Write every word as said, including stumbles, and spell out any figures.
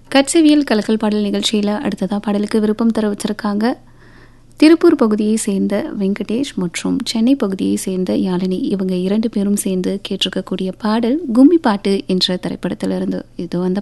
கட்செவியல் கலக்கல் பாடல் நிகழ்ச்சியில் அடுத்ததாக பாடலுக்கு விருப்பம் தர வச்சிருக்காங்க திருப்பூர் பகுதியை சேர்ந்த வெங்கடேஷ் மற்றும் சென்னை பகுதியை சேர்ந்த யாழினி. இவங்க இரண்டு பேரும் சேர்ந்து கேட்டிருக்கக்கூடிய பாடல் கும்மி பாட்டு என்ற திரைப்படத்திலிருந்து. இது அந்த